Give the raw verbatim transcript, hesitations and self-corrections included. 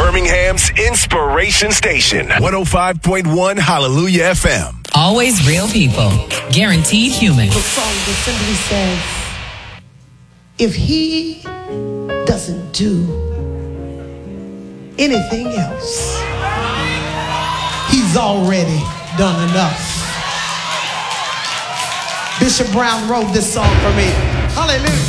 Birmingham's inspiration station. one oh five point one Hallelujah F M. Always real people. Guaranteed human. The song that simply says, if he doesn't do anything else, he's already done enough. Bishop Brown wrote this song for me. Hallelujah.